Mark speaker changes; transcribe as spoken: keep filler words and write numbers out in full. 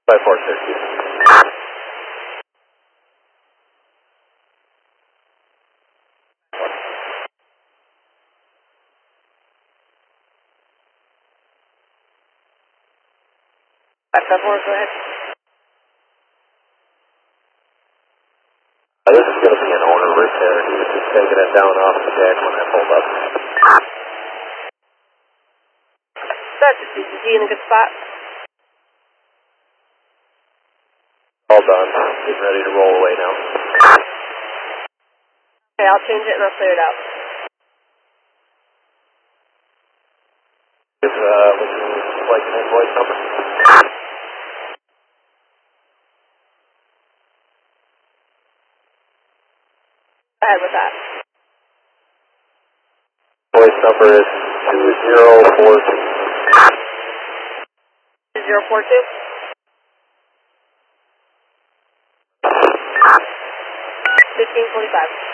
Speaker 1: five four sixty.
Speaker 2: five five four, go ahead.
Speaker 1: Uh, this is going to be an owner right there. He was just taking it down off the deck when I pulled up.
Speaker 2: That's just is he in a good spot?
Speaker 1: All done. Getting ready to roll away now.
Speaker 2: Okay, I'll change it and I'll clear it out.
Speaker 1: Is, uh, would you like an invoice number?
Speaker 2: Go ahead with that.
Speaker 1: Invoice number is two zero four two.
Speaker 2: two zero four two? fifteen forty-five.